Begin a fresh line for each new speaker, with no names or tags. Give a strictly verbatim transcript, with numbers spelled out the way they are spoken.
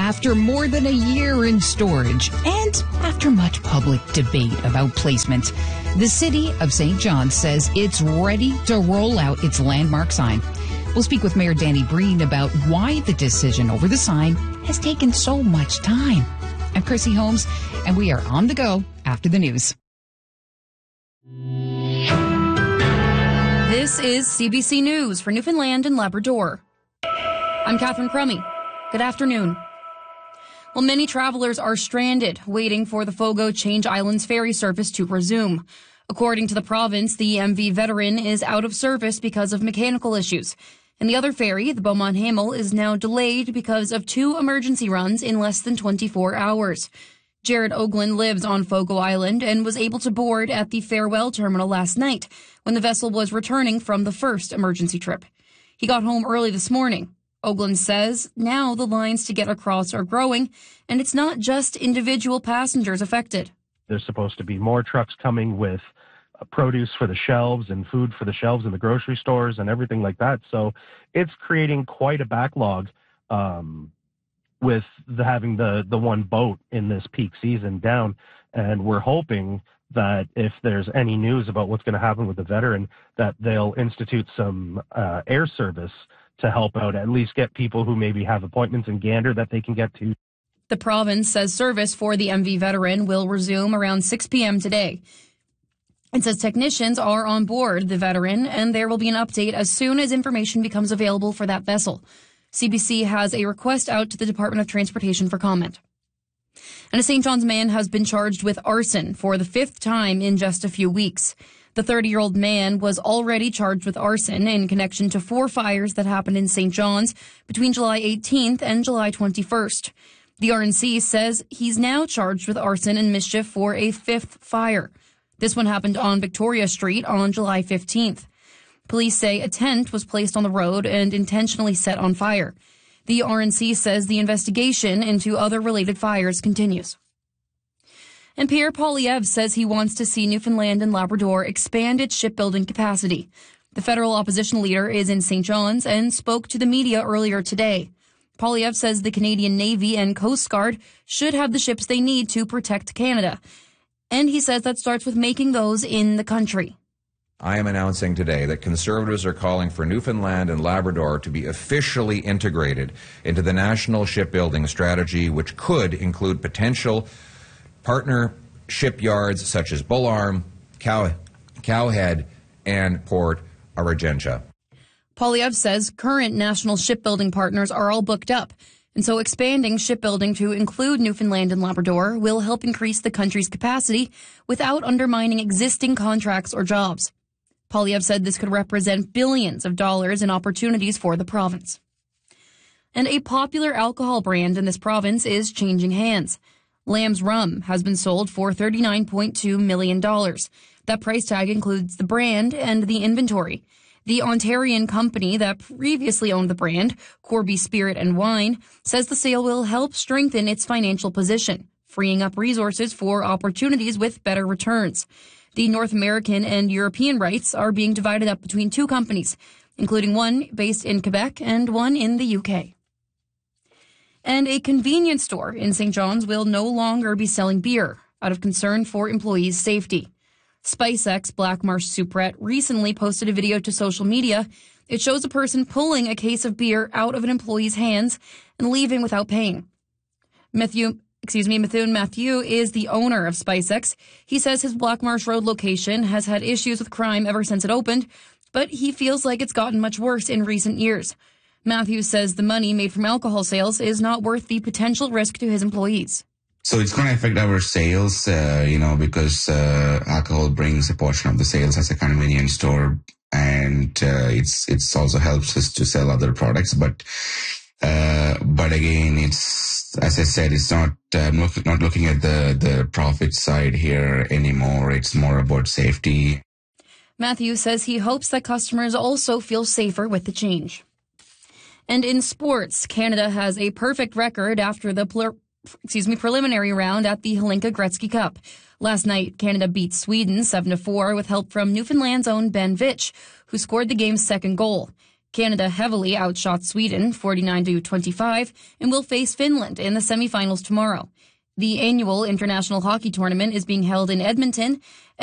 after more than a year in storage and after much public debate about placement, the city of Saint John says it's ready to roll out its landmark sign. We'll speak with Mayor Danny Breen about why the decision over the sign has taken so much time. I'm Chrissy Holmes, and we are on the go after the news.
This is C B C News for Newfoundland and Labrador. I'm Catherine Crummy. Good afternoon. Well, many travelers are stranded, waiting for the Fogo Change Islands ferry service to resume. According to the province, the M V Veteran is out of service because of mechanical issues. And the other ferry, the Beaumont Hamel, is now delayed because of two emergency runs in less than twenty-four hours. Jared Oglin lives on Fogo Island and was able to board at the Farewell Terminal last night when the vessel was returning from the first emergency trip. He got home early this morning. Oglin says now the lines to get across are growing, and it's not just individual passengers affected.
There's supposed to be more trucks coming with uh, produce for the shelves and food for the shelves in the grocery stores and everything like that. So it's creating quite a backlog um, with the, having the, the one boat in this peak season down. And we're hoping that if there's any news about what's going to happen with the Veteran, that they'll institute some uh, air service to help out, at least get people who maybe have appointments in Gander that they can get to.
The province says service for the M V Veteran will resume around six p.m. today. It says technicians are on board the Veteran, and there will be an update as soon as information becomes available for that vessel. C B C has a request out to the Department of Transportation for comment. And a Saint John's man has been charged with arson for the fifth time in just a few weeks. The thirty-year-old man was already charged with arson in connection to four fires that happened in Saint John's between July eighteenth and July twenty-first. The R N C says he's now charged with arson and mischief for a fifth fire. This one happened on Victoria Street on July fifteenth. Police say a tent was placed on the road and intentionally set on fire. The R N C says the investigation into other related fires continues. And Pierre Poilievre says he wants to see Newfoundland and Labrador expand its shipbuilding capacity. The federal opposition leader is in Saint John's and spoke to the media earlier today. Poilievre says the Canadian Navy and Coast Guard should have the ships they need to protect Canada. And he says that starts with making those in the country.
I am announcing today that Conservatives are calling for Newfoundland and Labrador to be officially integrated into the national shipbuilding strategy, which could include potential partner shipyards such as Bullarm, Cow, Cowhead, and Port Argentia.
Poilievre says current national shipbuilding partners are all booked up, and so expanding shipbuilding to include Newfoundland and Labrador will help increase the country's capacity without undermining existing contracts or jobs. Poilievre said this could represent billions of dollars in opportunities for the province. And a popular alcohol brand in this province is changing hands. Lamb's Rum has been sold for thirty-nine point two million dollars. That price tag includes the brand and the inventory. The Ontarian company that previously owned the brand, Corby Spirit and Wine, says the sale will help strengthen its financial position, freeing up resources for opportunities with better returns. The North American and European rights are being divided up between two companies, including one based in Quebec and one in the U K. And a convenience store in Saint John's will no longer be selling beer out of concern for employees' safety. SpiceX Black Marsh Superette recently posted a video to social media. It shows a person pulling a case of beer out of an employee's hands and leaving without paying. Matthew, excuse me, Methuen Matthew is the owner of SpiceX. He says his Black Marsh Road location has had issues with crime ever since it opened, but he feels like it's gotten much worse in recent years. Matthews says the money made from alcohol sales is not worth the potential risk to his employees.
So it's going to affect our sales, uh, you know, because uh, alcohol brings a portion of the sales as a convenience store, and uh, it's it's also helps us to sell other products. But uh, but again, it's as I said, it's not uh, not, not looking at the the profit side here anymore. It's more about safety.
Matthews says he hopes that customers also feel safer with the change. And in sports, Canada has a perfect record after the pl- excuse me, preliminary round at the Hlinka Gretzky Cup. Last night, Canada beat Sweden seven to four with help from Newfoundland's own Ben Vitch, who scored the game's second goal. Canada heavily outshot Sweden forty-nine to twenty-five and will face Finland in the semifinals tomorrow. The annual international hockey tournament is being held in Edmonton.